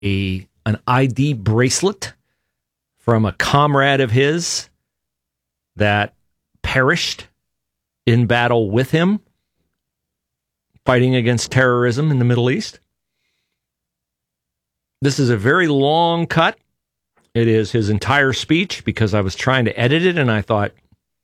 an ID bracelet from a comrade of his that perished in battle with him, fighting against terrorism in the Middle East. This is a very long cut. It is his entire speech because I was trying to edit it and I thought,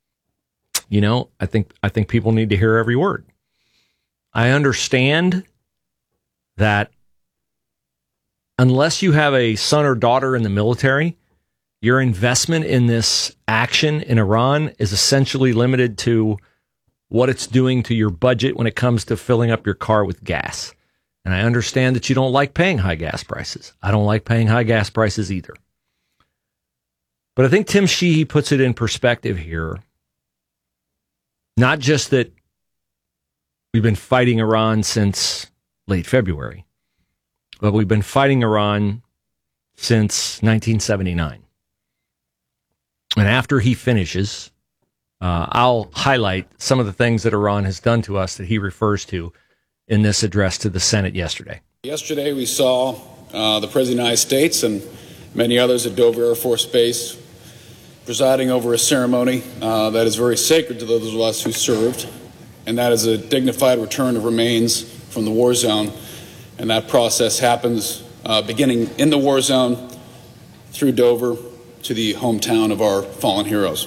I think people need to hear every word. I understand that unless you have a son or daughter in the military, your investment in this action in Iran is essentially limited to what it's doing to your budget when it comes to filling up your car with gas. And I understand that you don't like paying high gas prices. I don't like paying high gas prices either. But I think Tim Sheehy puts it in perspective here. Not just that we've been fighting Iran since late February, but we've been fighting Iran since 1979. And after he finishes, I'll highlight some of the things that Iran has done to us that he refers to in this address to the Senate yesterday. Yesterday, we saw the President of the United States and many others at Dover Air Force Base presiding over a ceremony that is very sacred to those of us who served, and that is a dignified return of remains from the war zone. And that process happens beginning in the war zone through Dover to the hometown of our fallen heroes.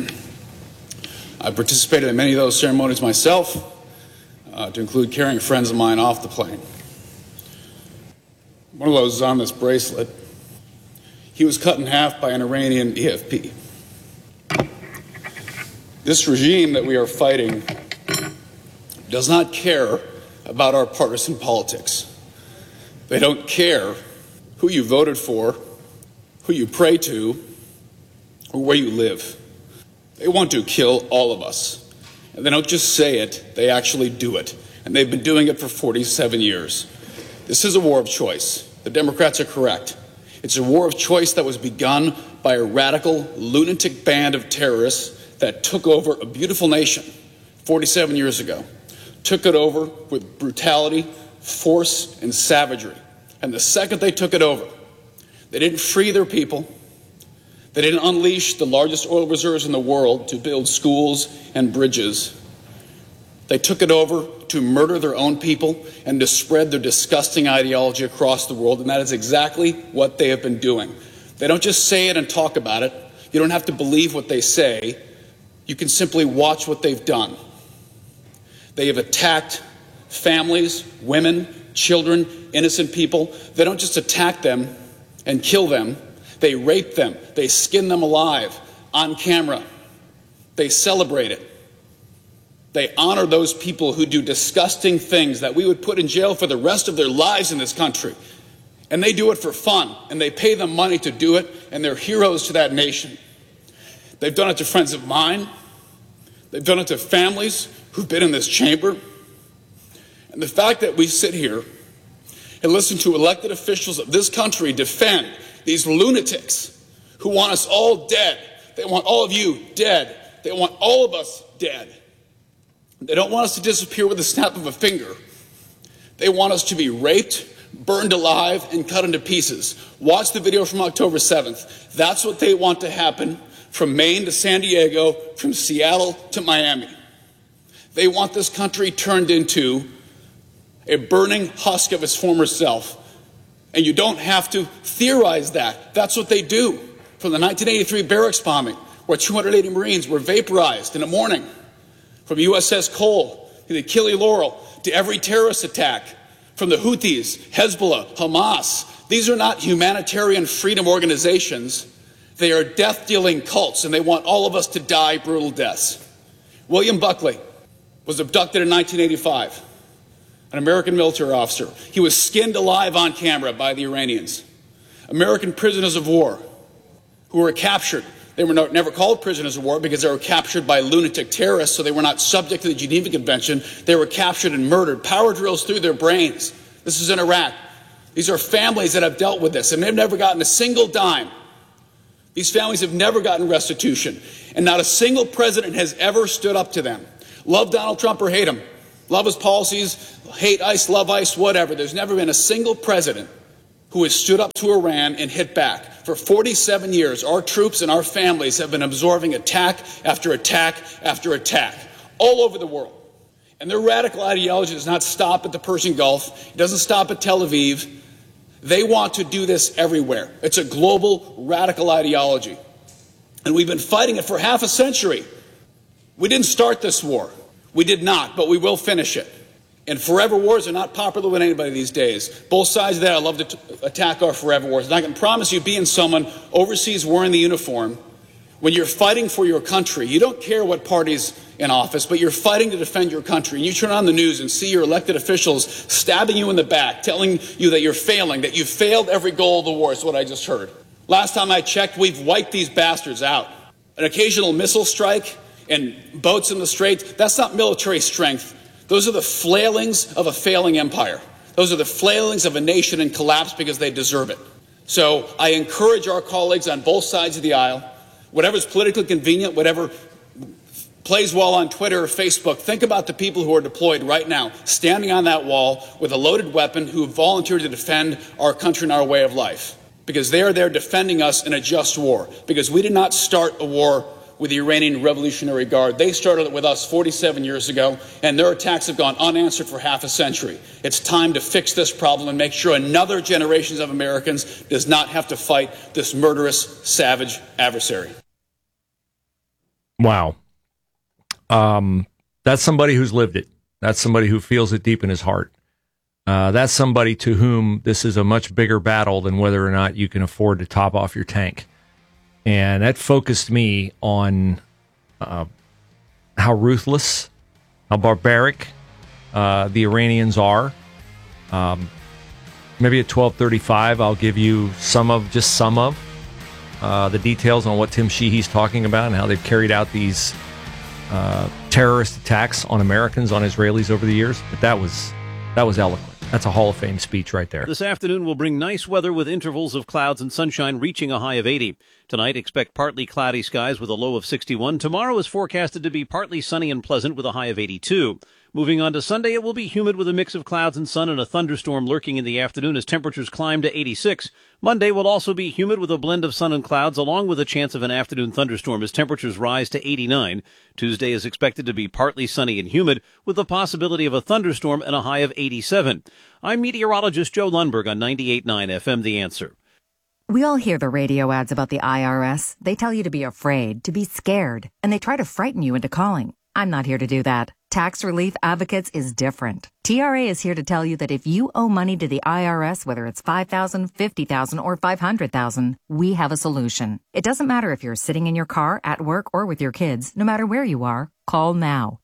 I participated in many of those ceremonies myself, to include carrying friends of mine off the plane. One of those is on this bracelet. He was cut in half by an Iranian EFP. This regime that we are fighting does not care about our partisan politics. They don't care who you voted for, who you pray to, or where you live. They want to kill all of us. And they don't just say it, they actually do it. And they've been doing it for 47 years. This is a war of choice. The Democrats are correct. It's a war of choice that was begun by a radical, lunatic band of terrorists that took over a beautiful nation 47 years ago. Took it over with brutality, force, and savagery. And the second they took it over, they didn't free their people. They didn't unleash the largest oil reserves in the world to build schools and bridges. They took it over to murder their own people and to spread their disgusting ideology across the world, and that is exactly what they have been doing. They don't just say it and talk about it. You don't have to believe what they say. You can simply watch what they've done. They have attacked families, women, children, innocent people. They don't just attack them and kill them. They rape them. They skin them alive on camera. They celebrate it. They honor those people who do disgusting things that we would put in jail for the rest of their lives in this country. And they do it for fun. And they pay them money to do it. And they're heroes to that nation. They've done it to friends of mine. They've done it to families who've been in this chamber. And the fact that we sit here and listen to elected officials of this country defend these lunatics who want us all dead. They want all of you dead. They want all of us dead. They don't want us to disappear with the snap of a finger. They want us to be raped, burned alive, and cut into pieces. Watch the video from October 7th. That's what they want to happen from Maine to San Diego, from Seattle to Miami. They want this country turned into a burning husk of its former self. And you don't have to theorize that. That's what they do. From the 1983 barracks bombing, where 280 Marines were vaporized in a morning, from USS Cole to the Achille Laurel to every terrorist attack, from the Houthis, Hezbollah, Hamas. These are not humanitarian freedom organizations. They are death-dealing cults, and they want all of us to die brutal deaths. William Buckley was abducted in 1985, an American military officer. He was skinned alive on camera by the Iranians. American prisoners of war who were captured. They were never called prisoners of war because they were captured by lunatic terrorists, so they were not subject to the Geneva Convention. They were captured and murdered, power drills through their brains. This is in Iraq. These are families that have dealt with this, and they've never gotten a single dime. These families have never gotten restitution, and not a single president has ever stood up to them. Love Donald Trump or hate him. Love his policies, hate ICE, love ICE, whatever. There's never been a single president who has stood up to Iran and hit back. For 47 years, our troops and our families have been absorbing attack after attack after attack all over the world. And their radical ideology does not stop at the Persian Gulf. It doesn't stop at Tel Aviv. They want to do this everywhere. It's a global radical ideology. And we've been fighting it for half a century. We didn't start this war. We did not, but we will finish it. And forever wars are not popular with anybody these days. Both sides of that, I love to attack our forever wars. And I can promise you, being someone overseas wearing the uniform, when you're fighting for your country, you don't care what party's in office, but you're fighting to defend your country. And you turn on the news and see your elected officials stabbing you in the back, telling you that you're failing, that you've failed every goal of the war, is what I just heard. Last time I checked, we've wiped these bastards out. An occasional missile strike and boats in the Strait, that's not military strength. Those are the flailings of a failing empire. Those are the flailings of a nation in collapse because they deserve it. So I encourage our colleagues on both sides of the aisle, whatever's politically convenient, whatever plays well on Twitter or Facebook, think about the people who are deployed right now, standing on that wall with a loaded weapon, who have volunteered to defend our country and our way of life. Because they are there defending us in a just war. Because we did not start a war with the Iranian Revolutionary Guard. They started it with us 47 years ago, and their attacks have gone unanswered for half a century. It's time to fix this problem and make sure another generation of Americans does not have to fight this murderous, savage adversary. Wow. That's somebody who's lived it. That's somebody who feels it deep in his heart. That's somebody to whom this is a much bigger battle than whether or not you can afford to top off your tank. And that focused me on how ruthless, how barbaric the Iranians are. Maybe at 12:35, I'll give you some of the details on what Tim Sheehy's talking about and how they've carried out these terrorist attacks on Americans, on Israelis over the years. But that was eloquent. That's a Hall of Fame speech right there. This afternoon will bring nice weather with intervals of clouds and sunshine reaching a high of 80. Tonight, expect partly cloudy skies with a low of 61. Tomorrow is forecasted to be partly sunny and pleasant with a high of 82. Moving on to Sunday, it will be humid with a mix of clouds and sun and a thunderstorm lurking in the afternoon as temperatures climb to 86. Monday will also be humid with a blend of sun and clouds, along with a chance of an afternoon thunderstorm as temperatures rise to 89. Tuesday is expected to be partly sunny and humid with the possibility of a thunderstorm and a high of 87. I'm meteorologist Joe Lundberg on 98.9 FM The Answer. We all hear the radio ads about the IRS. They tell you to be afraid, to be scared, and they try to frighten you into calling. I'm not here to do that. Tax Relief Advocates is different. TRA is here to tell you that if you owe money to the IRS, whether it's $5,000, $50,000, or $500,000, we have a solution. It doesn't matter if you're sitting in your car, at work, or with your kids. No matter where you are, call now.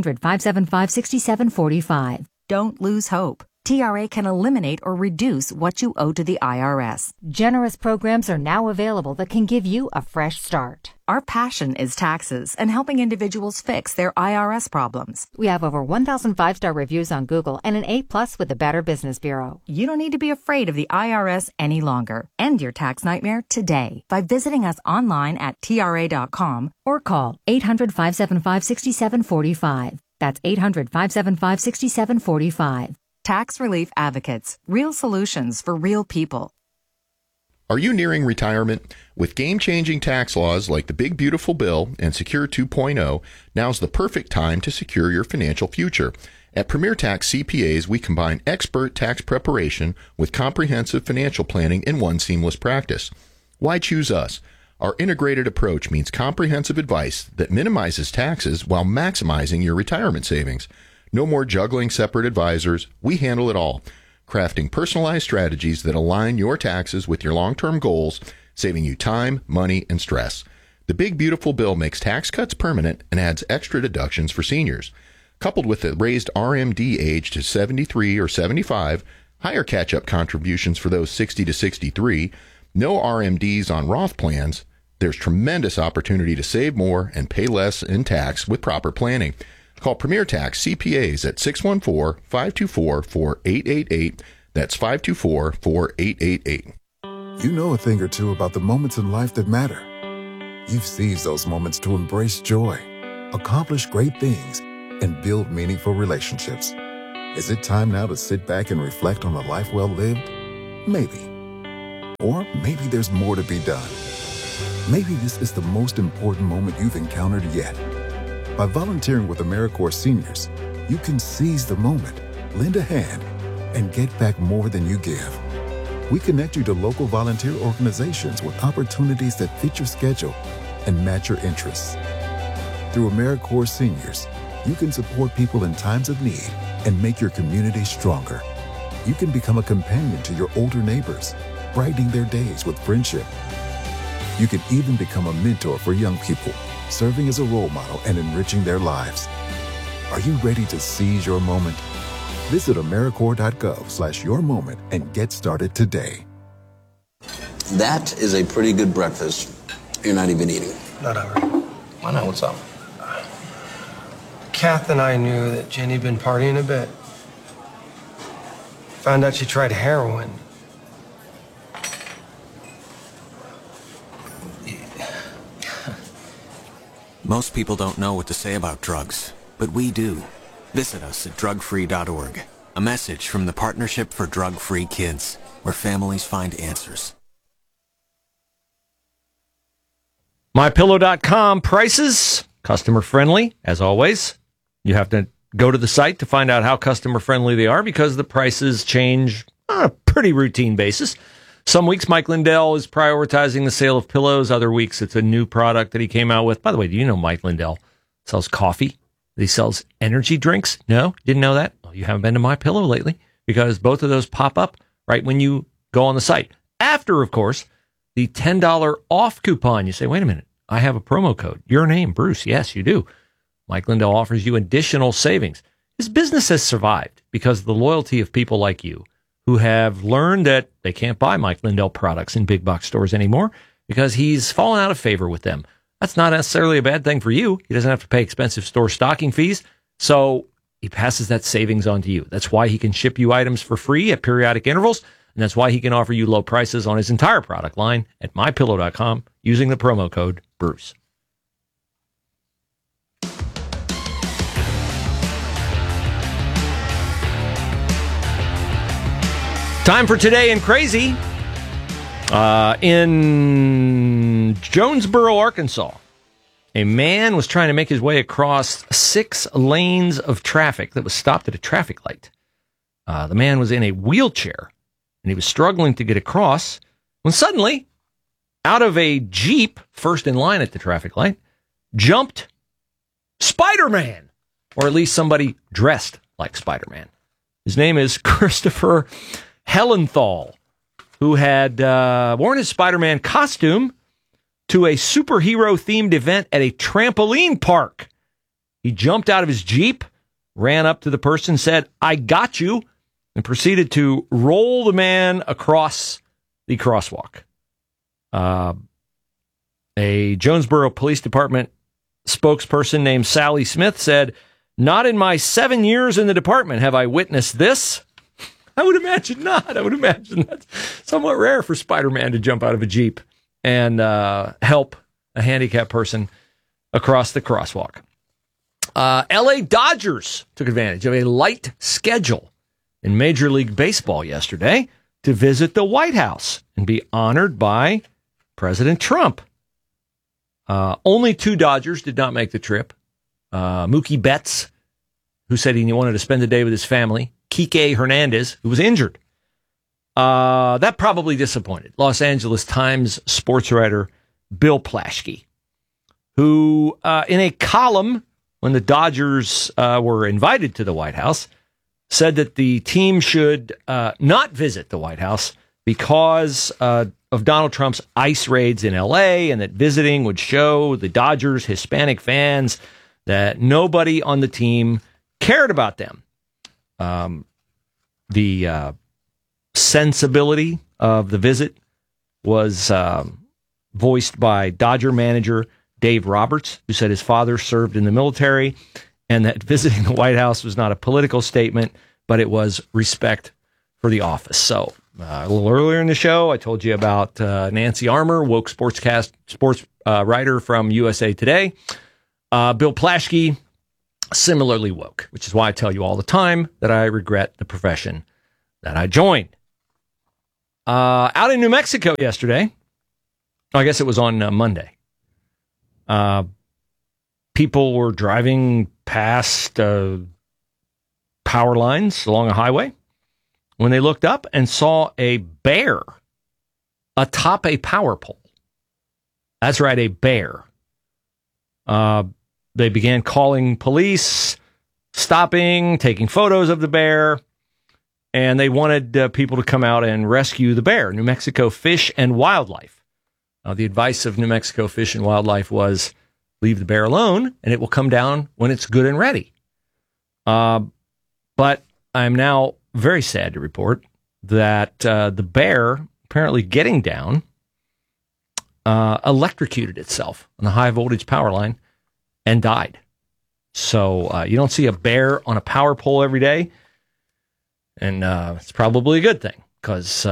800-575-6745. Don't lose hope. TRA can eliminate or reduce what you owe to the IRS. Generous programs are now available that can give you a fresh start. Our passion is taxes and helping individuals fix their IRS problems. We have over 1,000 5-star reviews on Google and an A+ with the Better Business Bureau. You don't need to be afraid of the IRS any longer. End your tax nightmare today by visiting us online at TRA.com or call 800-575-6745. That's 800-575-6745. Tax Relief Advocates. Real solutions for real people. Are you nearing retirement? With game-changing tax laws like the Big Beautiful Bill and Secure 2.0, now's the perfect time to secure your financial future. At Premier Tax CPAs, we combine expert tax preparation with comprehensive financial planning in one seamless practice. Why choose us? Our integrated approach means comprehensive advice that minimizes taxes while maximizing your retirement savings. No more juggling separate advisors. We handle it all, crafting personalized strategies that align your taxes with your long-term goals, saving you time, money, and stress. The Big Beautiful Bill makes tax cuts permanent and adds extra deductions for seniors. Coupled with the raised RMD age to 73 or 75, higher catch-up contributions for those 60 to 63, no RMDs on Roth plans, there's tremendous opportunity to save more and pay less in tax with proper planning. Call Premier Tax CPAs at 614-524-4888. That's 524-4888. You know a thing or two about the moments in life that matter. You've seized those moments to embrace joy, accomplish great things, and build meaningful relationships. Is it time now to sit back and reflect on a life well lived? Maybe. Or maybe there's more to be done. Maybe this is the most important moment you've encountered yet. By volunteering with AmeriCorps Seniors, you can seize the moment, lend a hand, and get back more than you give. We connect you to local volunteer organizations with opportunities that fit your schedule and match your interests. Through AmeriCorps Seniors, you can support people in times of need and make your community stronger. You can become a companion to your older neighbors, brightening their days with friendship. You can even become a mentor for young people, serving as a role model and enriching their lives. Are you ready to seize your moment? Visit AmeriCorps.gov/yourmoment and get started today. That is a pretty good breakfast. You're not even eating. Not ever. Why not? What's up? Kath and I knew that Jenny'd been partying a bit. Found out she tried heroin. Most people don't know what to say about drugs, but we do. Visit us at drugfree.org. A message from the Partnership for Drug-Free Kids, where families find answers. MyPillow.com prices, customer friendly, as always. You have to go to the site to find out how customer friendly they are because the prices change on a pretty routine basis. Some weeks, Mike Lindell is prioritizing the sale of pillows. Other weeks, it's a new product that he came out with. By the way, do you know Mike Lindell sells coffee? He sells energy drinks? No? Didn't know that? Well, you haven't been to MyPillow lately because both of those pop up right when you go on the site. After, of course, the $10 off coupon. You say, wait a minute, I have a promo code. Your name, Bruce. Yes, you do. Mike Lindell offers you additional savings. His business has survived because of the loyalty of people like you who have learned that they can't buy Mike Lindell products in big box stores anymore because he's fallen out of favor with them. That's not necessarily a bad thing for you. He doesn't have to pay expensive store stocking fees, so he passes that savings on to you. That's why he can ship you items for free at periodic intervals, and that's why he can offer you low prices on his entire product line at MyPillow.com using the promo code Bruce. Time for Today in Crazy. In Jonesboro, Arkansas, a man was trying to make his way across 6 lanes of traffic that was stopped at a traffic light. The man was in a wheelchair, and he was struggling to get across when suddenly, out of a Jeep, first in line at the traffic light, jumped Spider-Man, or at least somebody dressed like Spider-Man. His name is Christopher Hellenthal, who had worn his Spider-Man costume to a superhero-themed event at a trampoline park. He jumped out of his Jeep, ran up to the person, said, "I got you," and proceeded to roll the man across the crosswalk. A Jonesboro Police Department spokesperson named Sally Smith said, "Not in my 7 years in the department have I witnessed this." I would imagine not. I would imagine that's somewhat rare for Spider-Man to jump out of a Jeep and help a handicapped person across the crosswalk. L.A. Dodgers took advantage of a light schedule in Major League Baseball yesterday to visit the White House and be honored by President Trump. Only 2 Dodgers did not make the trip. Mookie Betts, who said he wanted to spend the day with his family. Kike Hernandez, who was injured. That probably disappointed Los Angeles Times sports writer Bill Plaschke, who in a column when the Dodgers were invited to the White House, said that the team should not visit the White House because of Donald Trump's ICE raids in L.A. and that visiting would show the Dodgers' Hispanic fans that nobody on the team cared about them. The sensibility of the visit was voiced by Dodger manager Dave Roberts, who said his father served in the military and that visiting the White House was not a political statement, but it was respect for the office. So a little earlier in the show, I told you about Nancy Armour, woke sports writer from USA Today. Bill Plaschke, similarly woke, which is why I tell you all the time that I regret the profession that I joined. Out in New Mexico yesterday, I guess it was on Monday, people were driving past power lines along a highway when they looked up and saw a bear atop a power pole. That's right, a bear. They began calling police, stopping, taking photos of the bear, and they wanted people to come out and rescue the bear. New Mexico Fish and Wildlife. The advice of New Mexico Fish and Wildlife was leave the bear alone, and it will come down when it's good and ready. But I'm now very sad to report that the bear, apparently getting down, electrocuted itself on a high voltage power line and died. So you don't see a bear on a power pole every day, and it's probably a good thing because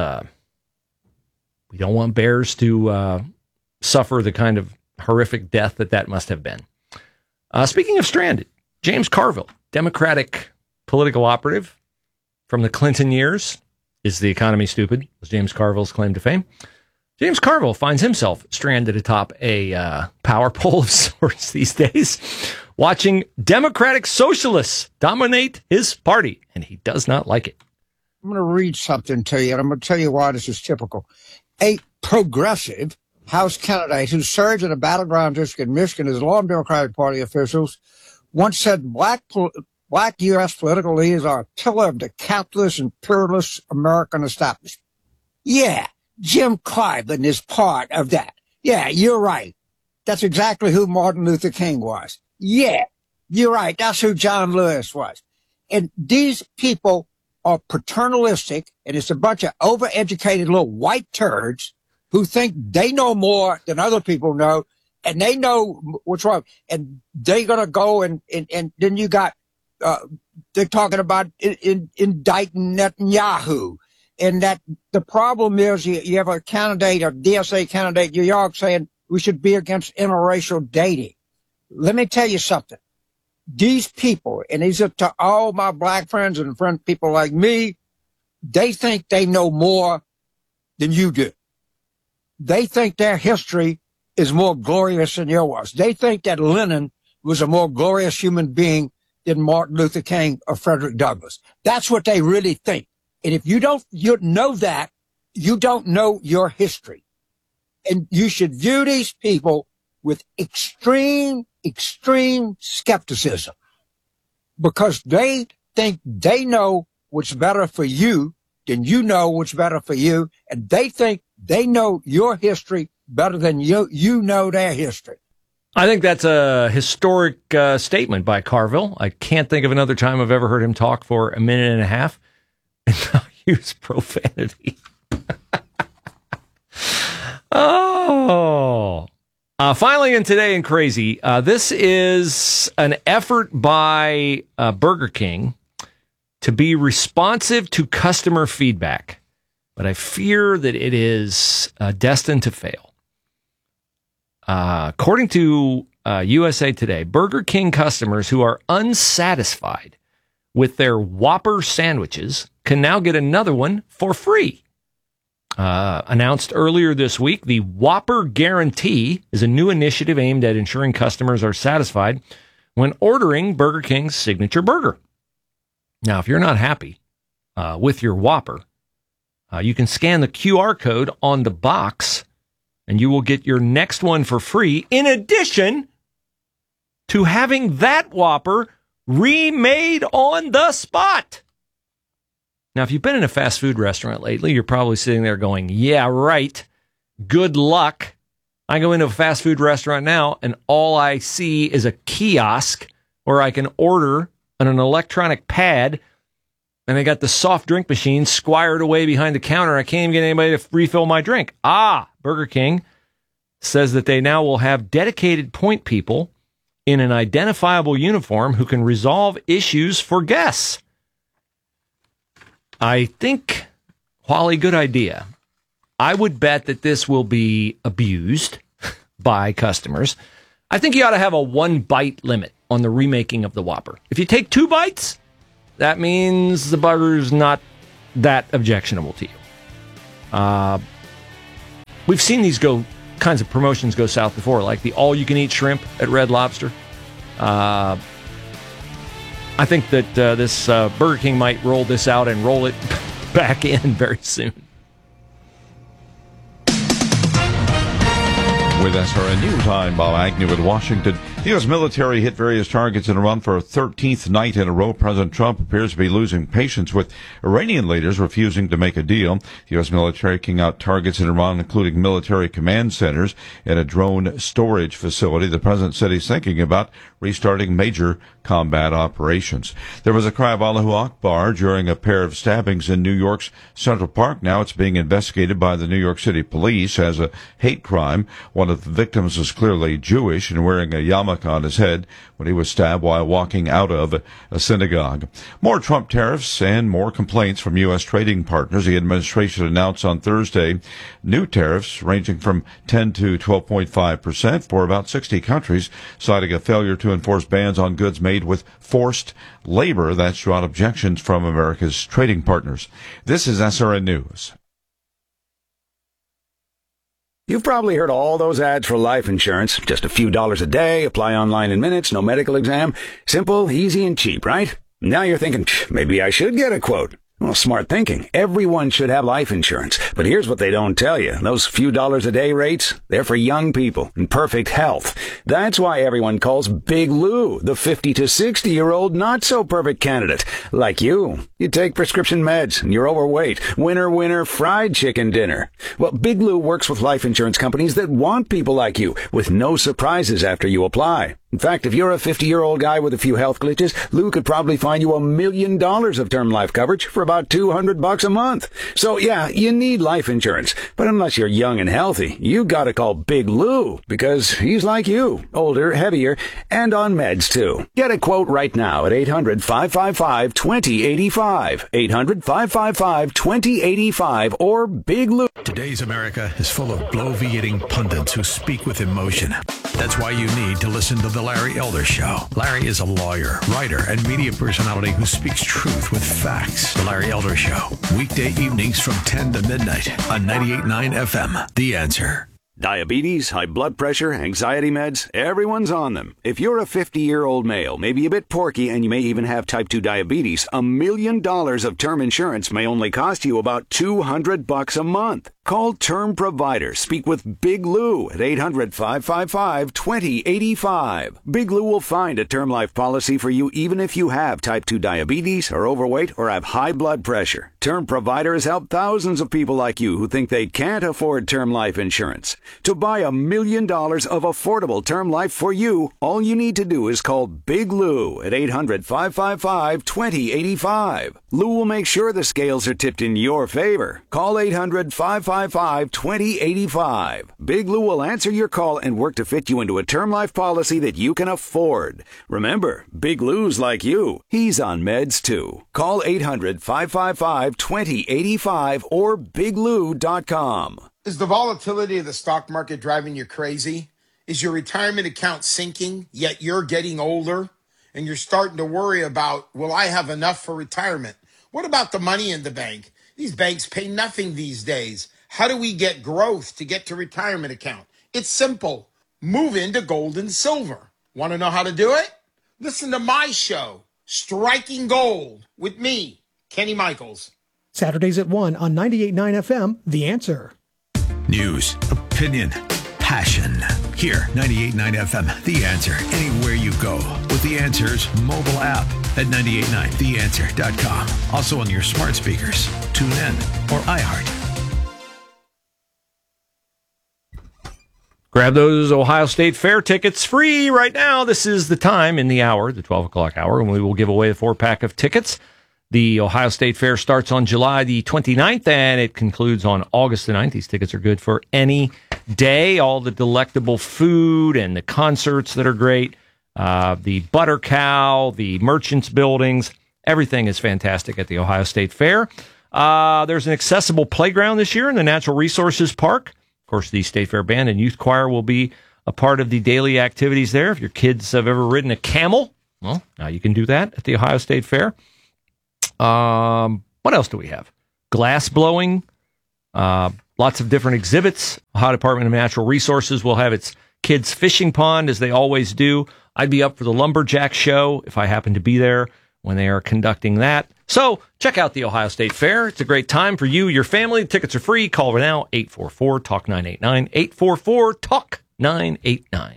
we don't want bears to suffer the kind of horrific death that must have been. Speaking of stranded, James Carville, Democratic political operative from the Clinton years. Is the economy stupid? Was James Carville's claim to fame. James Carville finds himself stranded atop a power pole of sorts these days, watching Democratic socialists dominate his party, and he does not like it. I'm going to read something to you, and I'm going to tell you why this is typical. A progressive House candidate who serves in a battleground district in Michigan as long Democratic Party officials once said black U.S. political leaders are a pillar of the capitalist and imperialist American establishment. Yeah, Jim Clyburn is part of that. Yeah, you're right. That's exactly who Martin Luther King was. Yeah, you're right. That's who John Lewis was. And these people are paternalistic, and it's a bunch of overeducated little white turds who think they know more than other people know, and they know what's wrong. And they're going to go and then you got, they're talking about indicting Netanyahu. And that the problem is you have a candidate, a DSA candidate in New York saying we should be against interracial dating. Let me tell you something. These people, and these are to all my black friends and people like me, they think they know more than you do. They think their history is more glorious than yours. They think that Lenin was a more glorious human being than Martin Luther King or Frederick Douglass. That's what they really think. And if you know that, you don't know your history. And you should view these people with extreme skepticism because they think they know what's better for you than you know what's better for you. And they think they know your history better than you know their history. I think that's a historic statement by Carville. I can't think of another time I've ever heard him talk for a minute and a half and not use profanity. Finally, in Today in Crazy, this is an effort by Burger King to be responsive to customer feedback, but I fear that it is destined to fail. According to USA Today, Burger King customers who are unsatisfied with their Whopper sandwiches can now get another one for free. Announced earlier this week, the Whopper Guarantee is a new initiative aimed at ensuring customers are satisfied when ordering Burger King's signature burger. Now, if you're not happy with your Whopper, you can scan the QR code on the box and you will get your next one for free, in addition to having that Whopper remade on the spot. Now, if you've been in a fast food restaurant lately, you're probably sitting there going, yeah, right. Good luck. I go into a fast food restaurant now, and all I see is a kiosk where I can order on an electronic pad, and they got the soft drink machine squired away behind the counter. I can't even get anybody to refill my drink. Burger King says that they now will have dedicated point people in an identifiable uniform who can resolve issues for guests. I think, Wally, good idea. I would bet that this will be abused by customers. I think you ought to have a 1-bite limit on the remaking of the Whopper. If you take 2 bites, that means the burger's not that objectionable to you. We've seen these kinds of promotions go south before, like the all-you-can-eat shrimp at Red Lobster. I think that this Burger King might roll this out and roll it back in very soon. With SRN News, I'm Bob Agnew with Washington. The U.S. military hit various targets in Iran for a 13th night in a row. President Trump appears to be losing patience with Iranian leaders refusing to make a deal. The U.S. military carrying out targets in Iran, including military command centers and a drone storage facility. The president said he's thinking about restarting major combat operations. There was a cry of Allahu Akbar during a pair of stabbings in New York's Central Park. Now it's being investigated by the New York City police as a hate crime. One of the victims was clearly Jewish and wearing a yarmulke on his head when he was stabbed while walking out of a synagogue. More Trump tariffs and more complaints from U.S. trading partners. The administration announced on Thursday new tariffs ranging from 10 to 12.5% for about 60 countries, citing a failure to enforce bans on goods made with forced labor. That's drawn objections from America's trading partners. This is SRN News. You've probably heard all those ads for life insurance. Just a few dollars a day, apply online in minutes, no medical exam. Simple, easy, and cheap, right? Now you're thinking, maybe I should get a quote. Well, smart thinking. Everyone should have life insurance. But here's what they don't tell you. Those few dollars a day rates, they're for young people in perfect health. That's why everyone calls Big Lou the 50 to 60-year-old not-so-perfect candidate. Like you. You take prescription meds and you're overweight. Winner, fried chicken dinner. Well, Big Lou works with life insurance companies that want people like you with no surprises after you apply. In fact, if you're a 50-year-old guy with a few health glitches, Lou could probably find you $1 million of term life coverage for about $200 a month. So yeah, you need life insurance. But unless you're young and healthy, you gotta call Big Lou because he's like you, older, heavier, and on meds too. Get a quote right now at 800-555-2085. 800-555-2085 or Big Lou. Today's America is full of bloviating pundits who speak with emotion. That's why you need to listen to The Larry Elder Show. Larry is a lawyer, writer, and media personality who speaks truth with facts. The Larry Elder Show, weekday evenings from 10 to midnight on 98.9 FM. The Answer. Diabetes, high blood pressure, anxiety meds, everyone's on them. If you're a 50-year-old male, maybe a bit porky, and you may even have type 2 diabetes, $1 million of term insurance may only cost you about $200 a month. Call Term Provider. Speak with Big Lou at 800-555-2085. Big Lou will find a term life policy for you even if you have type 2 diabetes, are overweight, or have high blood pressure. Term Provider has helped thousands of people like you who think they can't afford term life insurance. To buy $1 million of affordable term life for you, all you need to do is call Big Lou at 800-555-2085. Lou will make sure the scales are tipped in your favor. Call 800-555-2085. Big Lou will answer your call and work to fit you into a term life policy that you can afford. Remember, Big Lou's like you. He's on meds too. Call 800-555-2085 or biglou.com. Is the volatility of the stock market driving you crazy? Is your retirement account sinking, yet you're getting older? And you're starting to worry about, will I have enough for retirement? What about the money in the bank? These banks pay nothing these days. How do we get growth to get to retirement account? It's simple. Move into gold and silver. Want to know how to do it? Listen to my show, Striking Gold, with me, Kenny Michaels. Saturdays at 1 on 98.9 FM, The Answer. News, opinion, passion. Here, 98.9 FM, The Answer. Anywhere you go with The Answer's mobile app at 989theanswer.com. Also on your smart speakers, tune in, or iHeart. Grab those Ohio State Fair tickets free right now. This is the time in the hour, the 12 o'clock hour, when we will give away a 4-pack of tickets. The Ohio State Fair starts on July the 29th, and it concludes on August the 9th. These tickets are good for any day. All the delectable food and the concerts that are great. The Butter Cow, the Merchants Buildings, everything is fantastic at the Ohio State Fair. There's an accessible playground this year in the Natural Resources Park. Of course, the State Fair Band and Youth Choir will be a part of the daily activities there. If your kids have ever ridden a camel, well, now you can do that at the Ohio State Fair. What else do we have? Glass blowing Lots of different exhibits. Ohio Department of Natural Resources will have its kids' fishing pond, as they always do. I'd be up for the Lumberjack Show if I happen to be there when they are conducting that. So check out the Ohio State Fair. It's a great time for you, your family. Tickets are free. Call now, 844-TALK-989, 844-TALK-989.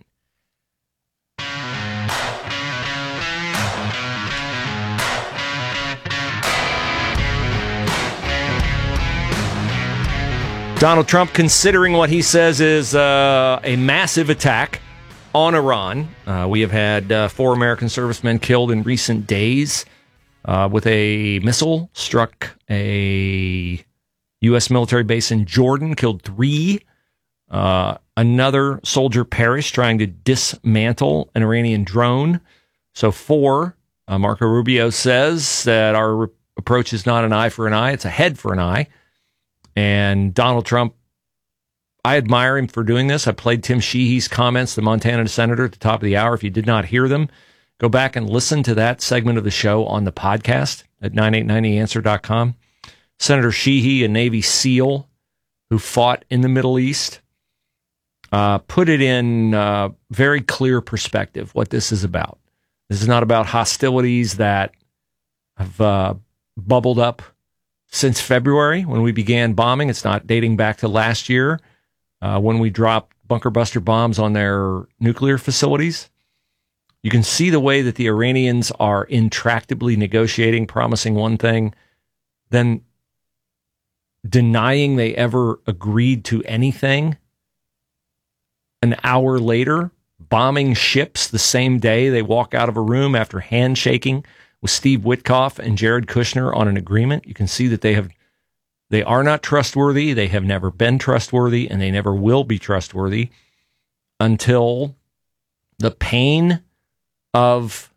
Donald Trump considering what he says is a massive attack on Iran. We have had 4 American servicemen killed in recent days with a missile struck a U.S. military base in Jordan, killed 3. Another soldier perished trying to dismantle an Iranian drone. So 4. Marco Rubio says that our approach is not an eye for an eye, it's a head for an eye. And Donald Trump, I admire him for doing this. I played Tim Sheehy's comments, the Montana senator, at the top of the hour. If you did not hear them, go back and listen to that segment of the show on the podcast at 989theanswer.com. Senator Sheehy, a Navy SEAL who fought in the Middle East, put it in very clear perspective what this is about. This is not about hostilities that have bubbled up since February when we began bombing. It's not dating back to last year when we dropped bunker buster bombs on their nuclear facilities. You can see the way that the Iranians are intractably negotiating, promising one thing, then denying they ever agreed to anything. An hour later, bombing ships the same day they walk out of a room after handshaking with Steve Witkoff and Jared Kushner on an agreement. You can see that they are not trustworthy. They have never been trustworthy, and they never will be trustworthy until the pain of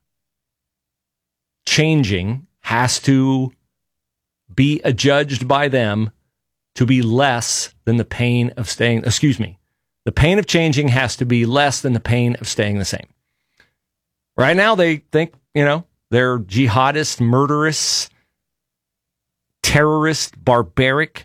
changing has to be adjudged by them to be less than the pain of staying. The pain of changing has to be less than the pain of staying the same. Right now, they think, they're jihadist, murderous, terrorist, barbaric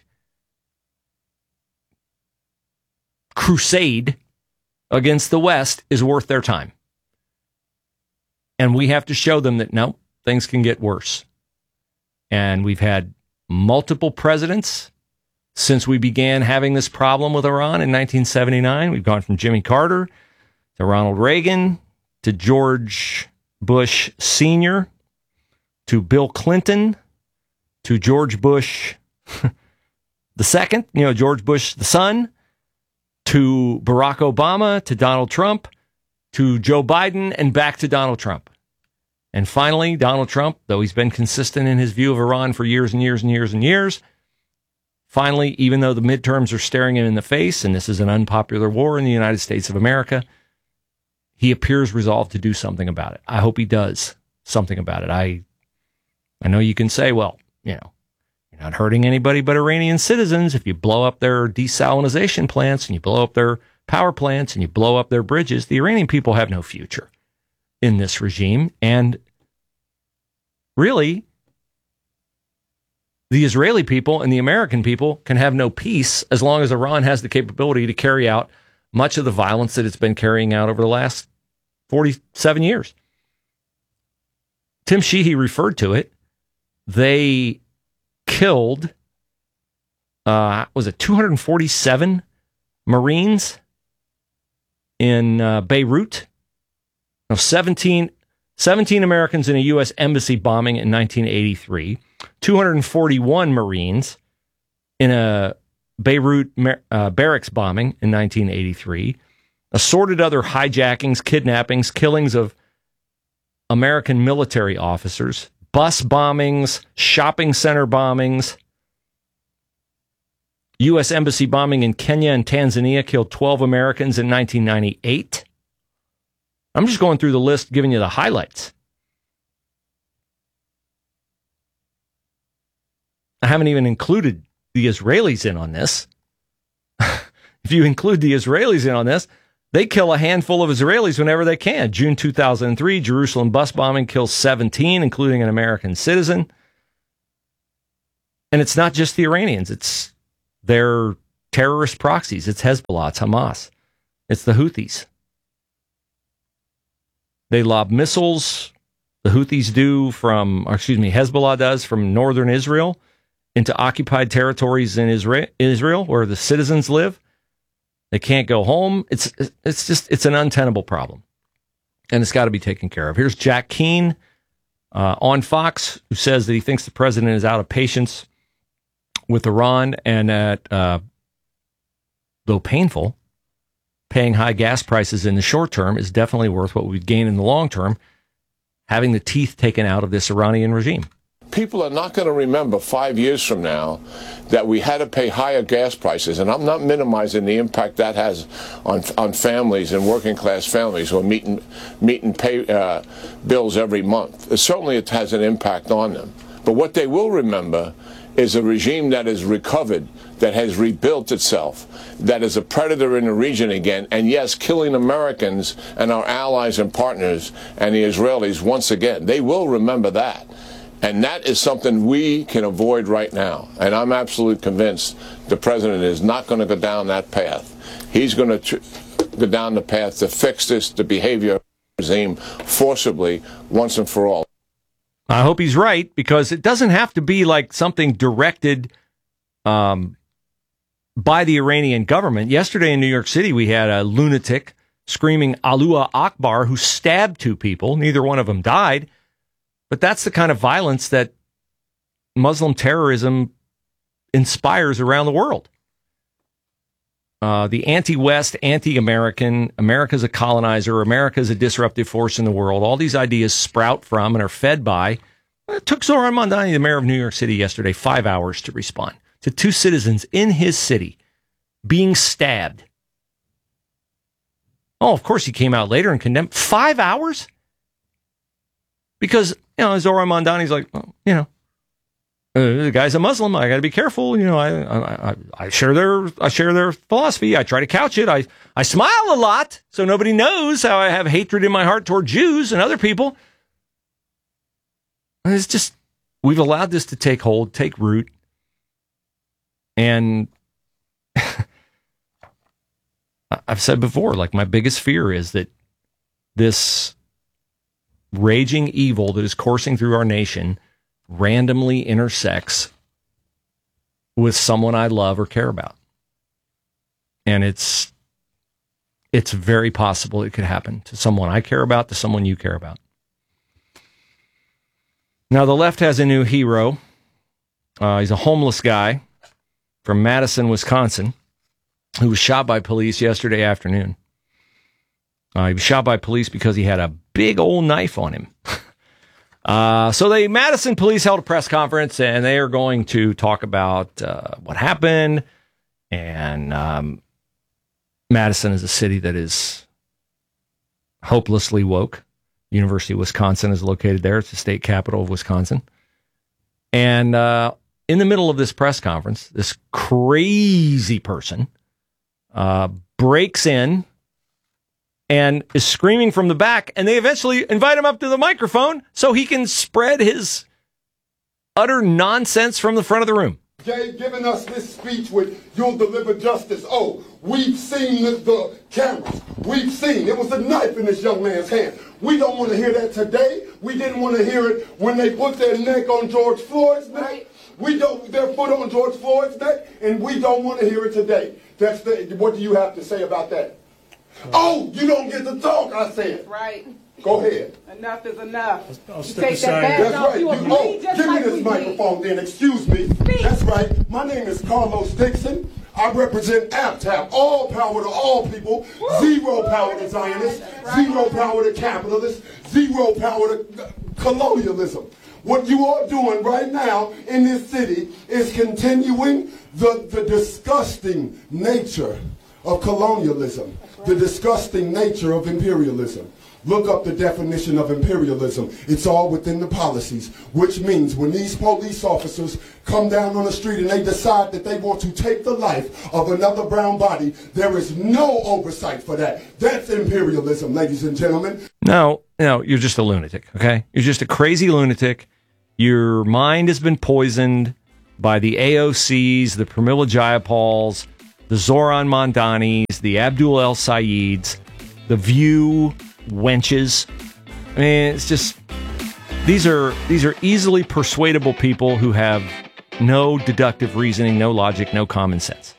crusade against the West is worth their time. And we have to show them that, no, things can get worse. And we've had multiple presidents since we began having this problem with Iran in 1979. We've gone from Jimmy Carter to Ronald Reagan to George Bush Sr., to Bill Clinton, to George Bush the second, George Bush the son, to Barack Obama, to Donald Trump, to Joe Biden, and back to Donald Trump. And finally, Donald Trump, though he's been consistent in his view of Iran for years and years and years and years, finally, even though the midterms are staring him in the face, and this is an unpopular war in the United States of America, he appears resolved to do something about it. I hope he does something about it. I know you can say, well, you're not hurting anybody but Iranian citizens if you blow up their desalinization plants and you blow up their power plants and you blow up their bridges. The Iranian people have no future in this regime. And really, the Israeli people and the American people can have no peace as long as Iran has the capability to carry out much of the violence that it's been carrying out over the last 47 years. Tim Sheehy referred to it. They killed, 247 Marines in Beirut? No, 17 Americans in a U.S. embassy bombing in 1983. 241 Marines in a Beirut barracks bombing in 1983, assorted other hijackings, kidnappings, killings of American military officers, bus bombings, shopping center bombings, U.S. embassy bombing in Kenya and Tanzania killed 12 Americans in 1998. I'm just going through the list, giving you the highlights. I haven't even included the Israelis in on this. If you include the Israelis in on this, they kill a handful of Israelis whenever they can. June 2003, Jerusalem bus bombing kills 17, including an American citizen. And it's not just the Iranians. It's They're terrorist proxies. It's Hezbollah, it's Hamas, it's the Houthis. They lob missiles, the Houthis Hezbollah does, from northern Israel into occupied territories in Israel where the citizens live. They can't go home. It's an untenable problem, and it's got to be taken care of. Here's Jack Keane on Fox, who says that he thinks the president is out of patience with Iran, and that, though painful, paying high gas prices in the short term is definitely worth what we'd gain in the long term, having the teeth taken out of this Iranian regime. People are not going to remember 5 years from now that we had to pay higher gas prices, and I'm not minimizing the impact that has on families and working class families who are meeting pay bills every month. Certainly it has an impact on them. But what they will remember is a regime that has recovered, that has rebuilt itself, that is a predator in the region again, and yes, killing Americans and our allies and partners and the Israelis once again. They will remember that. And that is something we can avoid right now. And I'm absolutely convinced the president is not going to go down that path. He's going to go down the path to fix the behavior of the regime forcibly once and for all. I hope he's right, because it doesn't have to be like something directed by the Iranian government. Yesterday in New York City, we had a lunatic screaming Allahu Akbar who stabbed two people. Neither one of them died. But that's the kind of violence that Muslim terrorism inspires around the world. The anti-West, anti-American, America's a colonizer, America's a disruptive force in the world. All these ideas sprout from and are fed by. It took Zohran Mamdani, the mayor of New York City, yesterday 5 hours to respond to two citizens in his city being stabbed. Oh, of course he came out later and condemned. 5 hours? Because, Zohran Mamdani's like, the guy's a Muslim. I got to be careful. I share their philosophy. I try to couch it. I smile a lot, so nobody knows how I have hatred in my heart toward Jews and other people. And it's just, we've allowed this to take hold, take root. And I've said before, like, my biggest fear is that this raging evil that is coursing through our nation randomly intersects with someone I love or care about. And it's very possible it could happen to someone I care about, to someone you care about. Now, the left has a new hero. He's a homeless guy from Madison, Wisconsin, who was shot by police yesterday afternoon. He was shot by police because he had a big old knife on him. So the Madison police held a press conference, and they are going to talk about what happened. And Madison is a city that is hopelessly woke. University of Wisconsin is located there. It's the state capital of Wisconsin. And in the middle of this press conference, this crazy person breaks in and is screaming from the back, and they eventually invite him up to the microphone so he can spread his utter nonsense from the front of the room. Jay giving us this speech with "You'll deliver justice." Oh, we've seen the cameras. We've seen. It was a knife in this young man's hand. We don't want to hear that today. We didn't want to hear it when they put their neck on George Floyd's neck. Right. Their foot on George Floyd's neck, and we don't want to hear it today. What do you have to say about that? Oh, you don't get to talk, I said. Right. Go ahead. Enough is enough. I'll step aside. That's right. Give me this microphone then. Excuse me. Speak. That's right. My name is Carlos Dixon. I represent APTAP. All power to all people. Zero power to Zionists. Zero power to capitalists. Zero power to colonialism. What you are doing right now in this city is continuing the disgusting nature of colonialism, the disgusting nature of imperialism. Look up the definition of imperialism. It's all within the policies, which means when these police officers come down on the street and they decide that they want to take the life of another brown body, there is no oversight for that. That's imperialism, ladies and gentlemen. No, you're just a lunatic, okay? You're just a crazy lunatic. Your mind has been poisoned. by the AOCs, the Pramila Jayapals, the Zoran Mondanis, the Abdul El Sayeds, the View wenches. I mean, it's just these are easily persuadable people who have no deductive reasoning, no logic, no common sense.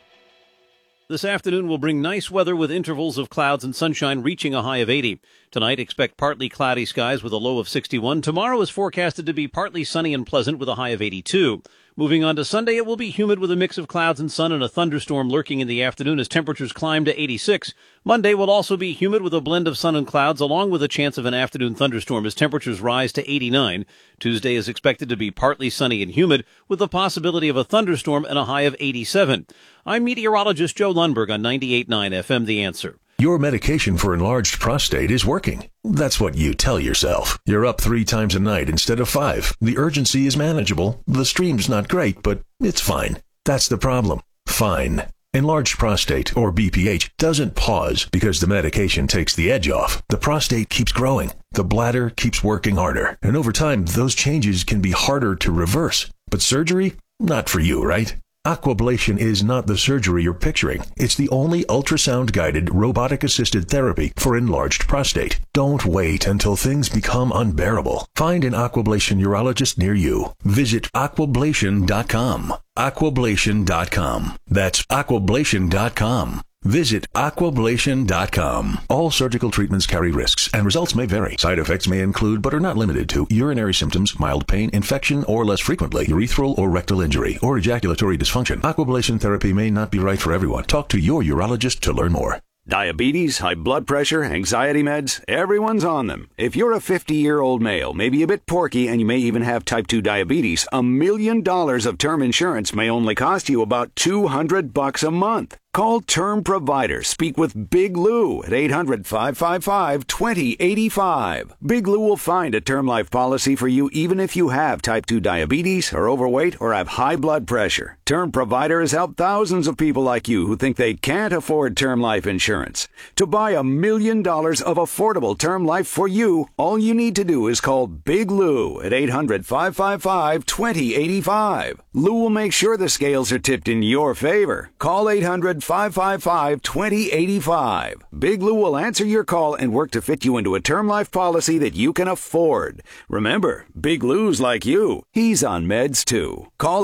This afternoon will bring nice weather with intervals of clouds and sunshine reaching a high of 80. Tonight, expect partly cloudy skies with a low of 61. Tomorrow is forecasted to be partly sunny and pleasant with a high of 82. Moving on to Sunday, it will be humid with a mix of clouds and sun and a thunderstorm lurking in the afternoon as temperatures climb to 86. Monday will also be humid with a blend of sun and clouds, along with a chance of an afternoon thunderstorm as temperatures rise to 89. Tuesday is expected to be partly sunny and humid with the possibility of a thunderstorm and a high of 87. I'm meteorologist Joe Lundberg on 98.9 FM The Answer. Your medication for enlarged prostate is working. That's what you tell yourself. You're up 3 times a night instead of 5. The urgency is manageable. The stream's not great, but it's fine. That's the problem. Fine. Enlarged prostate, or BPH, doesn't pause because the medication takes the edge off. The prostate keeps growing. The bladder keeps working harder. And over time, those changes can be harder to reverse. But surgery? Not for you, right? Aquablation is not the surgery you're picturing. It's the only ultrasound-guided, robotic-assisted therapy for enlarged prostate. Don't wait until things become unbearable. Find an Aquablation urologist near you. Visit aquablation.com. Aquablation.com. That's aquablation.com. Visit aquablation.com. All surgical treatments carry risks, and results may vary. Side effects may include, but are not limited to, urinary symptoms, mild pain, infection, or less frequently, urethral or rectal injury, or ejaculatory dysfunction. Aquablation therapy may not be right for everyone. Talk to your urologist to learn more. Diabetes, high blood pressure, anxiety meds, everyone's on them. If you're a 50-year-old male, maybe a bit porky, and you may even have type 2 diabetes, $1 million of term insurance may only cost you about $200 a month. Call Term Provider. Speak with Big Lou at 800-555-2085. Big Lou will find a term life policy for you even if you have type 2 diabetes, are overweight, or have high blood pressure. Term Provider has helped thousands of people like you who think they can't afford term life insurance. To buy $1 million of affordable term life for you, all you need to do is call Big Lou at 800-555-2085. Lou will make sure the scales are tipped in your favor. Call 800-555-2085. Big Lou will answer your call and work to fit you into a term life policy that you can afford. Remember, Big Lou's like you. He's on meds too. Call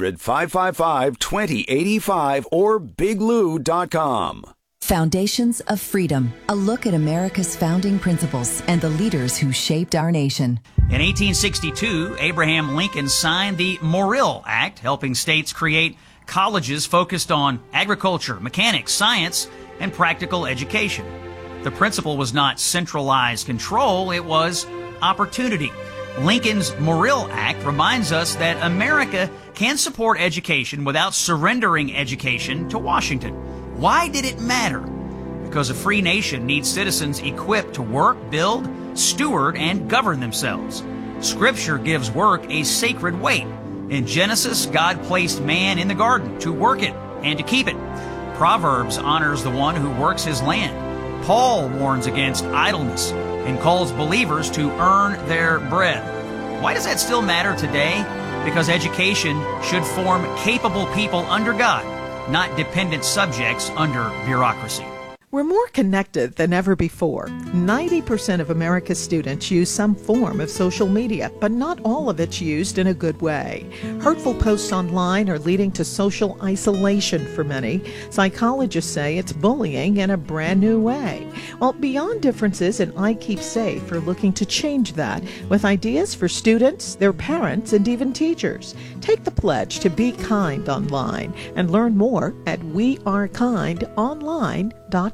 800-555-2085 or biglou.com. Foundations of Freedom, a look at America's founding principles and the leaders who shaped our nation. In 1862, Abraham Lincoln signed the Morrill Act, helping states create colleges focused on agriculture, mechanics, science, and practical education. The principle was not centralized control, it was opportunity. Lincoln's Morrill Act reminds us that America can support education without surrendering education to Washington. Why did it matter? Because a free nation needs citizens equipped to work, build, steward, and govern themselves. Scripture gives work a sacred weight. In Genesis, God placed man in the garden to work it and to keep it. Proverbs honors the one who works his land. Paul warns against idleness and calls believers to earn their bread. Why does that still matter today? Because education should form capable people under God, not dependent subjects under bureaucracy. We're more connected than ever before. 90% of America's students use some form of social media, but not all of it's used in a good way. Hurtful posts online are leading to social isolation for many. Psychologists say it's bullying in a brand new way. Well, Beyond Differences and I Keep Safe are looking to change that with ideas for students, their parents, and even teachers. Take the pledge to be kind online and learn more at wearekindonline.com.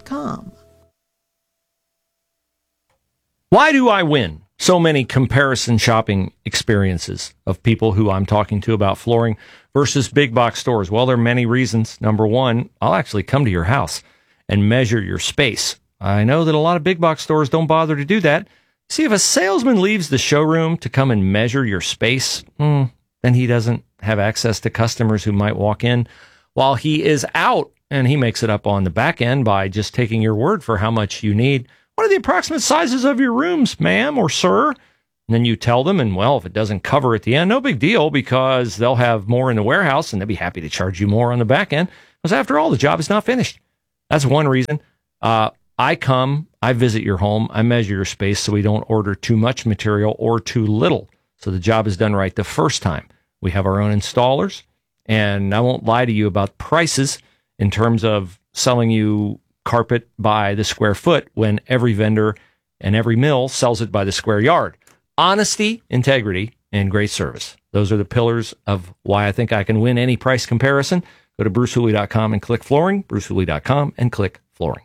Why do I win so many comparison shopping experiences of people who I'm talking to about flooring versus big box stores? Well, there are many reasons. Number one, I'll actually come to your house and measure your space. I know that a lot of big box stores don't bother to do that. See, if a salesman leaves the showroom to come and measure your space, then he doesn't have access to customers who might walk in while he is out. And he makes it up on the back end by just taking your word for how much you need. What are the approximate sizes of your rooms, ma'am or sir? And then you tell them, and well, if it doesn't cover at the end, no big deal, because they'll have more in the warehouse and they'll be happy to charge you more on the back end. Because after all, the job is not finished. That's one reason. I come, I visit your home, I measure your space so we don't order too much material or too little. So the job is done right the first time. We have our own installers, and I won't lie to you about prices in terms of selling you carpet by the square foot when every vendor and every mill sells it by the square yard. Honesty, integrity, and great service. Those are the pillars of why I think I can win any price comparison. Go to brucehooley.com and click flooring, brucehooley.com and click flooring.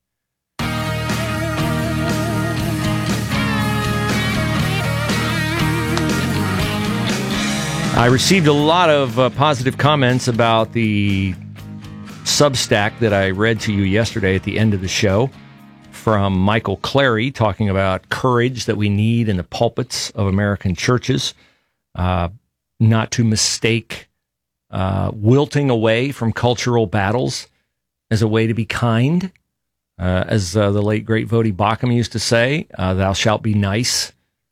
I received a lot of positive comments about the Substack that I read to you yesterday at the end of the show from Michael Clary, talking about courage that we need in the pulpits of American churches, not to mistake wilting away from cultural battles as a way to be kind. As the late, great Vodi Bakum used to say, thou shalt be nice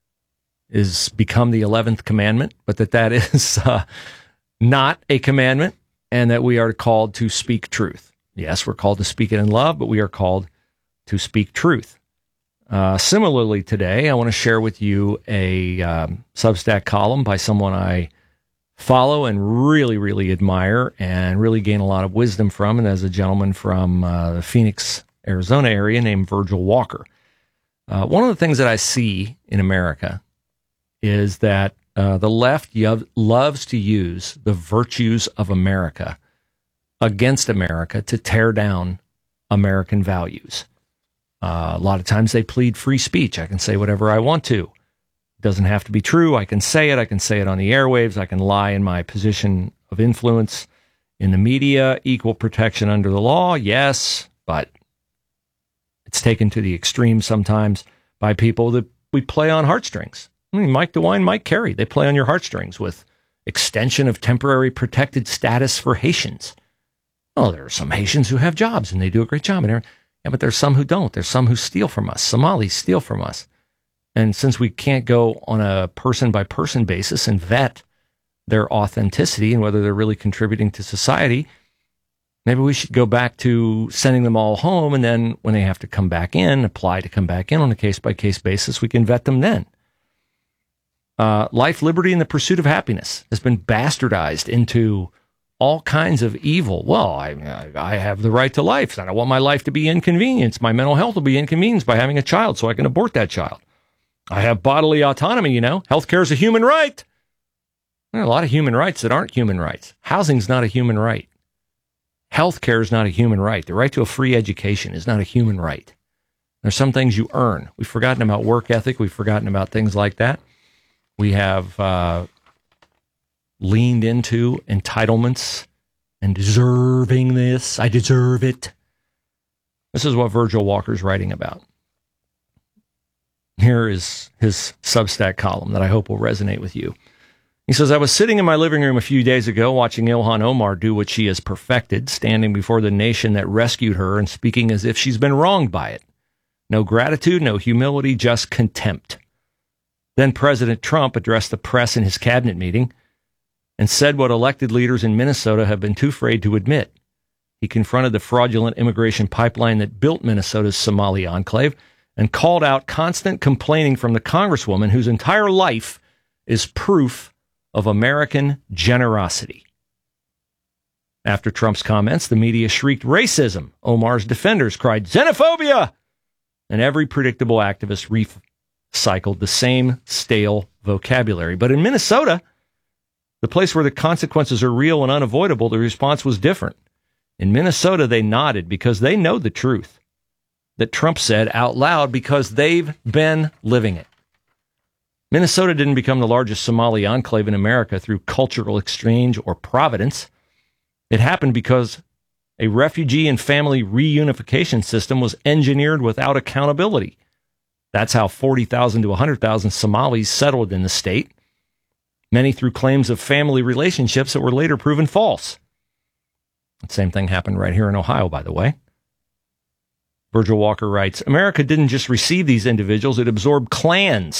is become the 11th commandment, but that is not a commandment, and that we are called to speak truth. Yes, we're called to speak it in love, but we are called to speak truth. Similarly, today, I want to share with you a Substack column by someone I follow and really, really admire and really gain a lot of wisdom from, and as a gentleman from the Phoenix, Arizona area named Virgil Walker. One of the things that I see in America is that the left loves to use the virtues of America against America to tear down American values. A lot of times they plead free speech. I can say whatever I want to. It doesn't have to be true. I can say it. I can say it on the airwaves. I can lie in my position of influence in the media. Equal protection under the law, yes, but it's taken to the extreme sometimes by people that we play on heartstrings. I mean, Mike DeWine, Mike Carey, they play on your heartstrings with extension of temporary protected status for Haitians. Oh, there are some Haitians who have jobs and they do a great job. Yeah, but there's some who don't. There's some who steal from us. Somalis steal from us. And since we can't go on a person-by-person basis and vet their authenticity and whether they're really contributing to society, maybe we should go back to sending them all home, and then when they have to come back in, apply to come back in on a case-by-case basis, we can vet them then. Life, liberty, and the pursuit of happiness has been bastardized into all kinds of evil. Well, I have the right to life. I don't want my life to be inconvenienced. My mental health will be inconvenienced by having a child, so I can abort that child. I have bodily autonomy, Healthcare is a human right. There are a lot of human rights that aren't human rights. Housing's not a human right. Healthcare is not a human right. The right to a free education is not a human right. There's some things you earn. We've forgotten about work ethic. We've forgotten about things like that. We have leaned into entitlements and deserving this. I deserve it. This is what Virgil Walker's writing about. Here is his Substack column that I hope will resonate with you. He says, I was sitting in my living room a few days ago watching Ilhan Omar do what she has perfected, standing before the nation that rescued her and speaking as if she's been wronged by it. No gratitude, no humility, just contempt. Then President Trump addressed the press in his cabinet meeting and said what elected leaders in Minnesota have been too afraid to admit. He confronted the fraudulent immigration pipeline that built Minnesota's Somali enclave and called out constant complaining from the congresswoman whose entire life is proof of American generosity. After Trump's comments, the media shrieked racism. Omar's defenders cried xenophobia. And every predictable activist recycled the same stale vocabulary. But in Minnesota, the place where the consequences are real and unavoidable, the response was different. In Minnesota, they nodded because they know the truth that Trump said out loud because they've been living it. Minnesota didn't become the largest Somali enclave in America through cultural exchange or providence. It happened because a refugee and family reunification system was engineered without accountability. That's how 40,000 to 100,000 Somalis settled in the state, many through claims of family relationships that were later proven false. The same thing happened right here in Ohio, by the way. Virgil Walker writes, America didn't just receive these individuals, it absorbed clans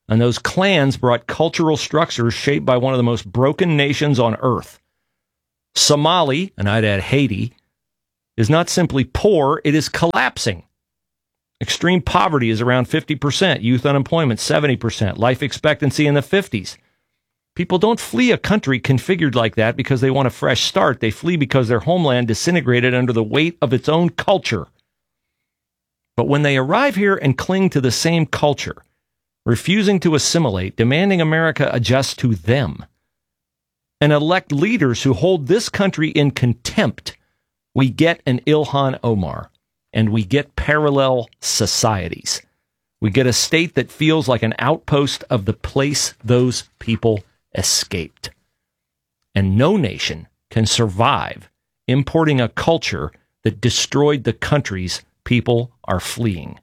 And those clans brought cultural structures shaped by one of the most broken nations on earth. Somali, and I'd add Haiti, is not simply poor, it is collapsing. Extreme poverty is around 50%, youth unemployment 70%, life expectancy in the 50s. People don't flee a country configured like that because they want a fresh start. They flee because their homeland disintegrated under the weight of its own culture. But when they arrive here and cling to the same culture, refusing to assimilate, demanding America adjust to them, and elect leaders who hold this country in contempt, we get an Ilhan Omar, and we get parallel societies. We get a state that feels like an outpost of the place those people escaped. And no nation can survive importing a culture that destroyed the countries people are fleeing.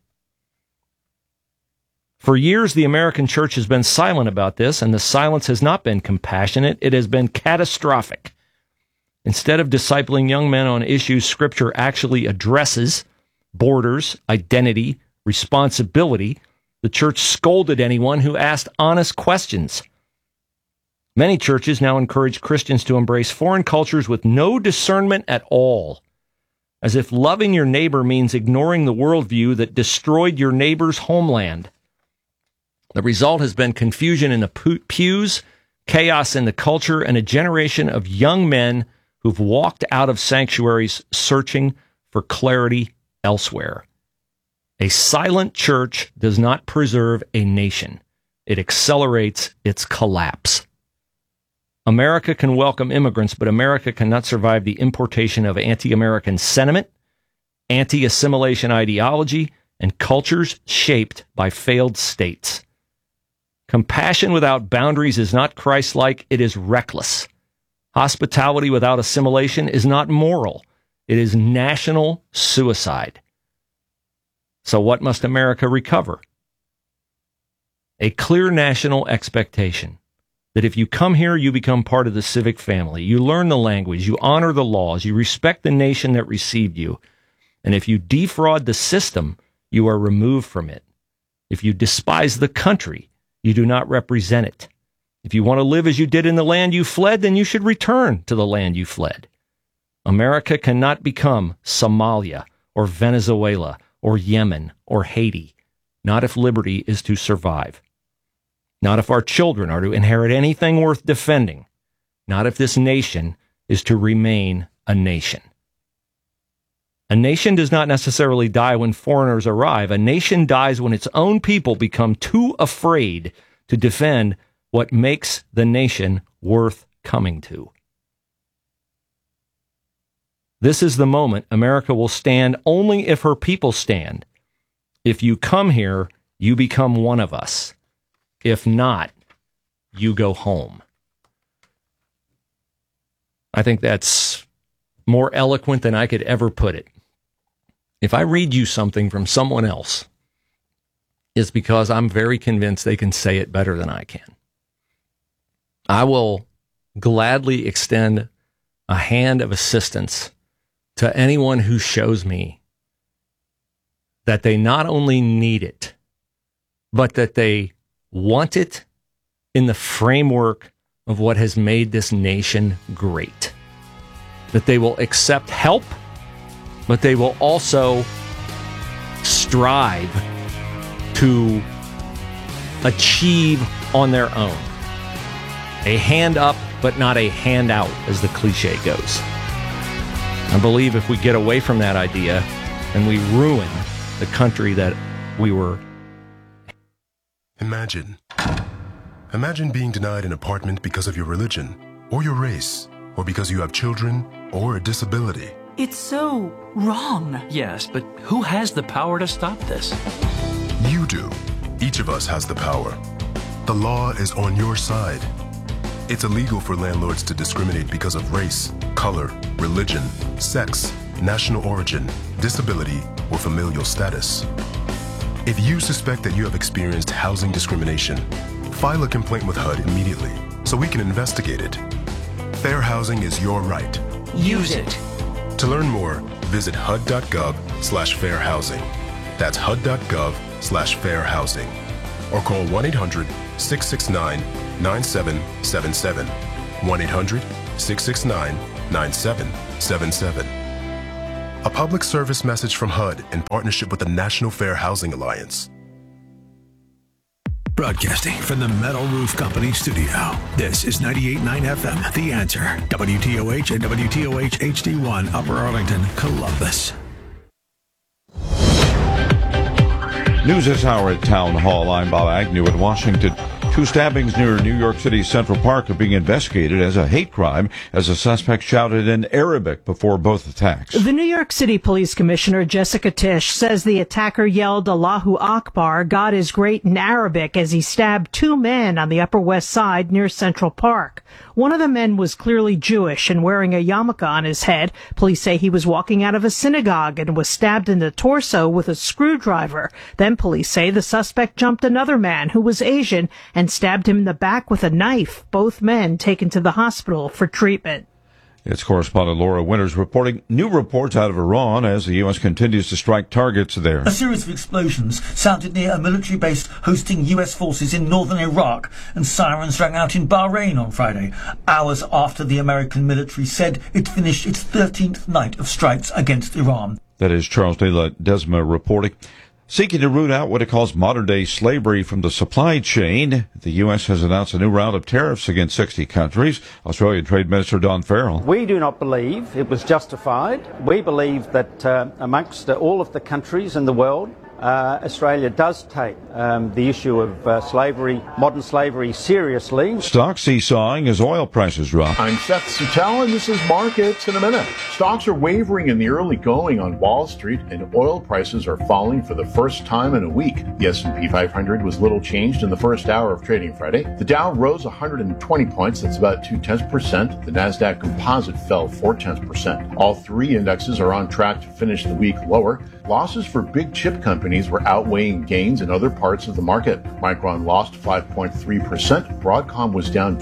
For years, the American church has been silent about this, and the silence has not been compassionate. It has been catastrophic. Instead of discipling young men on issues Scripture actually addresses, borders, identity, responsibility, the church scolded anyone who asked honest questions. Many churches now encourage Christians to embrace foreign cultures with no discernment at all, as if loving your neighbor means ignoring the worldview that destroyed your neighbor's homeland. The result has been confusion in the pews, chaos in the culture, and a generation of young men who've walked out of sanctuaries searching for clarity elsewhere. A silent church does not preserve a nation. It accelerates its collapse. America can welcome immigrants, but America cannot survive the importation of anti-American sentiment, anti-assimilation ideology, and cultures shaped by failed states. Compassion without boundaries is not Christ-like, it is reckless. Hospitality without assimilation is not moral, it is national suicide. So what must America recover? A clear national expectation that if you come here, you become part of the civic family. You learn the language, you honor the laws, you respect the nation that received you. And if you defraud the system, you are removed from it. If you despise the country, you do not represent it. If you want to live as you did in the land you fled, then you should return to the land you fled. America cannot become Somalia or Venezuela or Yemen or Haiti, not if liberty is to survive. Not if our children are to inherit anything worth defending. Not if this nation is to remain a nation. A nation does not necessarily die when foreigners arrive. A nation dies when its own people become too afraid to defend what makes the nation worth coming to. This is the moment America will stand only if her people stand. If you come here, you become one of us. If not, you go home. I think that's more eloquent than I could ever put it. If I read you something from someone else, it's because I'm very convinced they can say it better than I can. I will gladly extend a hand of assistance to anyone who shows me that they not only need it, but that they want it in the framework of what has made this nation great. That they will accept help, but they will also strive to achieve on their own. A hand up, but not a handout, as the cliche goes. I believe if we get away from that idea, then we ruin the country that we were. Imagine being denied an apartment because of your religion, or your race, or because you have children, or a disability. It's so wrong. Yes, but who has the power to stop this? You do. Each of us has the power. The law is on your side. It's illegal for landlords to discriminate because of race, color, religion, sex, national origin, disability, or familial status. If you suspect that you have experienced housing discrimination, file a complaint with HUD immediately so we can investigate it. Fair housing is your right. Use it. To learn more, visit HUD.gov/fairhousing. That's HUD.gov/fairhousing. or call 1-800-669-9777. 1-800-669-9777. A public service message from HUD in partnership with the National Fair Housing Alliance. Broadcasting from the Metal Roof Company studio. This is 98.9 FM, The Answer. WTOH and WTOH HD1, Upper Arlington, Columbus. News this hour at Town Hall. I'm Bob Agnew in Washington. 2 stabbings near New York City's Central Park are being investigated as a hate crime as a suspect shouted in Arabic before both attacks. The New York City Police Commissioner Jessica Tisch says the attacker yelled Allahu Akbar, God is great, in Arabic as he stabbed 2 men on the Upper West Side near Central Park. One of the men was clearly Jewish and wearing a yarmulke on his head. Police say he was walking out of a synagogue and was stabbed in the torso with a screwdriver. Then police say the suspect jumped another man who was Asian and stabbed him in the back with a knife. Both men taken to the hospital for treatment. It's correspondent Laura Winters reporting new reports out of Iran as the U.S. continues to strike targets there. A series of explosions sounded near a military base hosting U.S. forces in northern Iraq, and sirens rang out in Bahrain on Friday, hours after the American military said it finished its 13th night of strikes against Iran. That is Charles de la Desma reporting. Seeking to root out what it calls modern-day slavery from the supply chain, the U.S. has announced a new round of tariffs against 60 countries. Australian Trade Minister Don Farrell. We do not believe it was justified. We believe that amongst all of the countries in the world, Australia does take the issue of slavery, modern slavery, seriously. Stocks seesawing as oil prices drop. I'm Seth Sutell, and this is Markets in a Minute. Stocks are wavering in the early going on Wall Street, and oil prices are falling for the first time in a week. The S&P 500 was little changed in the first hour of trading Friday. The Dow rose 120 points, that's about 0.2%. The Nasdaq Composite fell 0.4%. All 3 indexes are on track to finish the week lower. Losses for big chip companies were outweighing gains in other parts of the market. Micron lost 5.3%. Broadcom was down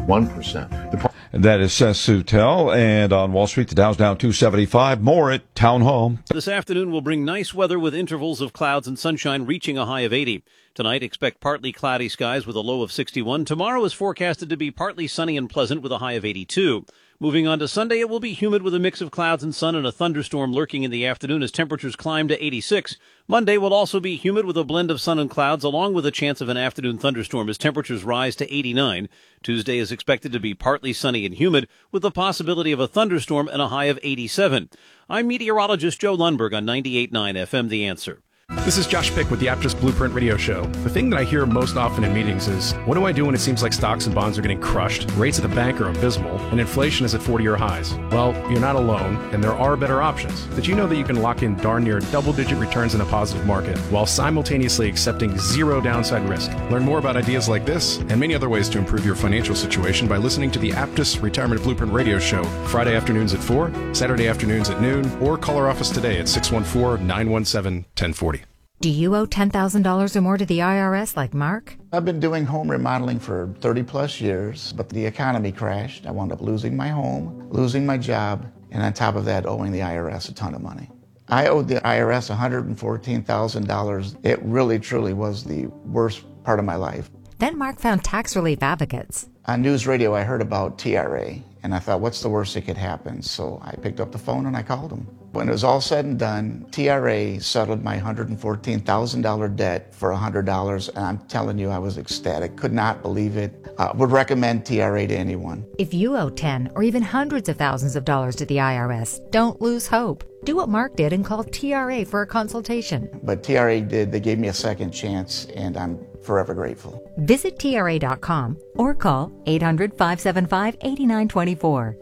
2.1%. And that is Seth Sutell. And on Wall Street, the Dow's down 275. More at Town Hall. This afternoon will bring nice weather with intervals of clouds and sunshine reaching a high of 80. Tonight, expect partly cloudy skies with a low of 61. Tomorrow is forecasted to be partly sunny and pleasant with a high of 82. Moving on to Sunday, it will be humid with a mix of clouds and sun and a thunderstorm lurking in the afternoon as temperatures climb to 86. Monday will also be humid with a blend of sun and clouds along with a chance of an afternoon thunderstorm as temperatures rise to 89. Tuesday is expected to be partly sunny and humid with the possibility of a thunderstorm and a high of 87. I'm meteorologist Joe Lundberg on 98.9 FM The Answer. This is Josh Pick with the Aptus Blueprint Radio Show. The thing that I hear most often in meetings is, what do I do when it seems like stocks and bonds are getting crushed, rates at the bank are abysmal, and inflation is at 40-year highs? Well, you're not alone, and there are better options. Did you know that you can lock in darn near double-digit returns in a positive market while simultaneously accepting zero downside risk? Learn more about ideas like this and many other ways to improve your financial situation by listening to the Aptus Retirement Blueprint Radio Show Friday afternoons at 4, Saturday afternoons at noon, or call our office today at 614-917-1040. Do you owe $10,000 or more to the IRS like Mark? I've been doing home remodeling for 30 plus years, but the economy crashed. I wound up losing my home, losing my job, and on top of that, owing the IRS a ton of money. I owed the IRS $114,000. It really, truly was the worst part of my life. Then Mark found tax relief advocates. On news radio, I heard about TRA, and I thought, what's the worst that could happen? So I picked up the phone and I called them. When it was all said and done, TRA settled my $114,000 debt for $100, and I'm telling you, I was ecstatic. Could not believe it. Would recommend TRA to anyone. If you owe 10 or even hundreds of thousands of dollars to the IRS, don't lose hope. Do what Mark did and call TRA for a consultation. But TRA did. They gave me a second chance, and I'm forever grateful. Visit TRA.com or call 800-575-8924.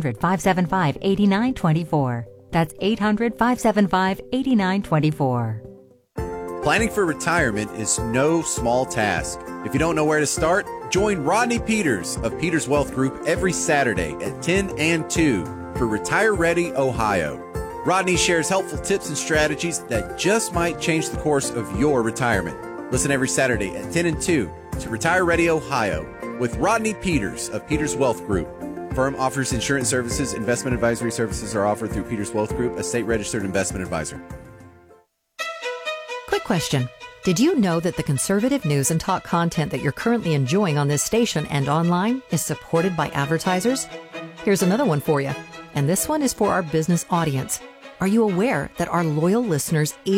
800-575-8924. That's 800-575-8924. Planning for retirement is no small task. If you don't know where to start, join Rodney Peters of Peters Wealth Group every Saturday at 10 and 2 for Retire Ready Ohio. Rodney shares helpful tips and strategies that just might change the course of your retirement. Listen every Saturday at 10 and 2 to Retire Ready Ohio with Rodney Peters of Peters Wealth Group. Firm offers insurance services. Investment advisory services are offered through Peters Wealth Group, a state-registered investment advisor. Quick question. Did you know that the conservative news and talk content that you're currently enjoying on this station and online is supported by advertisers? Here's another one for you, and this one is for our business audience. Are you aware that our loyal listeners